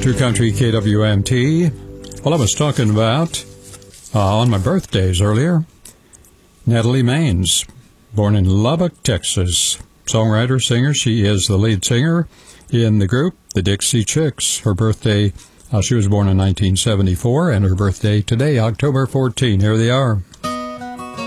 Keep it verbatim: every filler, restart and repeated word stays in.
True Country K W M T. Well, I was talking about, uh, on my birthdays earlier, Natalie Maines, born in Lubbock, Texas. Songwriter, singer. She is the lead singer in the group, the Dixie Chicks. Her birthday, uh, she was born in nineteen seventy-four, and her birthday today, October fourteenth. Here they are.